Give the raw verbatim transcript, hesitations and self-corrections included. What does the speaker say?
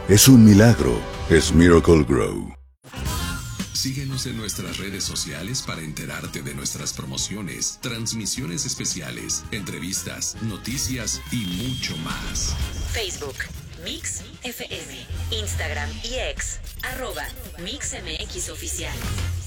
Es un milagro. Es Miracle Grow. Síguenos en nuestras redes sociales para enterarte de nuestras promociones, transmisiones especiales, entrevistas, noticias y mucho más. Facebook, Mix F M, Instagram y X, arroba Mix M X Oficial.